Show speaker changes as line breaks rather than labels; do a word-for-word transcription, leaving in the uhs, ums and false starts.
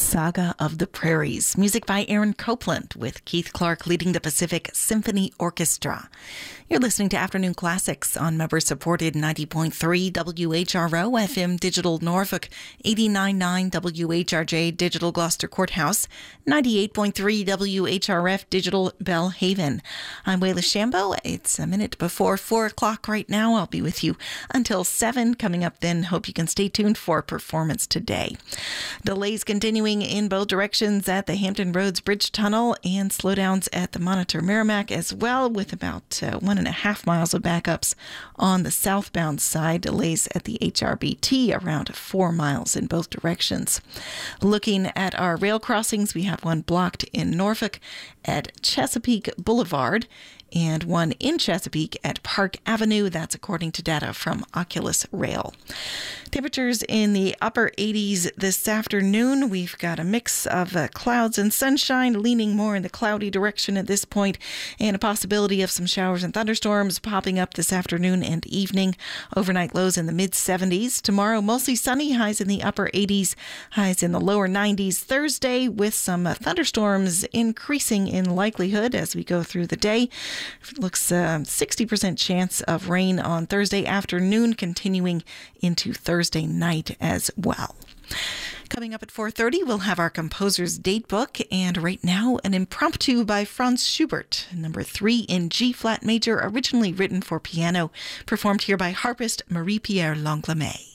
Saga of the Prairies. Music by Aaron Copland with Keith Clark leading the Pacific Symphony Orchestra. You're listening to Afternoon Classics on member-supported ninety point three W H R O F M Digital Norfolk, eighty-nine point nine W H R J Digital Gloucester Courthouse, ninety-eight point three W H R F Digital Bellhaven. I'm Wayla Shambo. It's a minute before four o'clock right now. I'll be with you until seven. Coming up then, hope you can stay tuned for Performance Today. Delays continuing in both directions at the Hampton Roads Bridge Tunnel and slowdowns at the Monitor Merrimack as well, with about uh, one and a half miles of backups on the southbound side. Delays at the H R B T around four miles in both directions. Looking at our rail crossings, we have one blocked in Norfolk at Chesapeake Boulevard and one in Chesapeake at Park Avenue. That's according to data from Oculus Rail. Temperatures in the upper eighties this afternoon. We've got a mix of uh, clouds and sunshine, leaning more in the cloudy direction at this point, and a possibility of some showers and thunderstorms popping up this afternoon and evening. Overnight lows in the mid seventies. Tomorrow, mostly sunny, highs in the upper eighties, highs in the lower nineties. Thursday, with some uh, thunderstorms increasing in likelihood as we go through the day. It looks uh, sixty percent chance of rain on Thursday afternoon, continuing into Thursday night as well. Coming up at four thirty, we'll have our composer's date book, and right now, an impromptu by Franz Schubert, number three in G-flat major, originally written for piano, performed here by harpist Marie-Pierre Langlamet.